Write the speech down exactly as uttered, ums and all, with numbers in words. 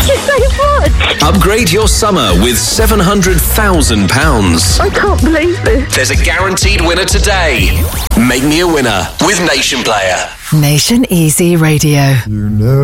you so much. Upgrade your summer with seven hundred thousand pounds. I can't believe this. There's a guaranteed winner today. Make me a winner with Nation Player. Nation Easy Radio. You know.